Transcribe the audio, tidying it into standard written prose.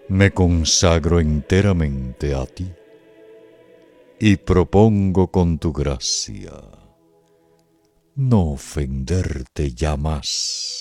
Me consagro enteramente a ti y propongo con tu gracia no ofenderte ya más.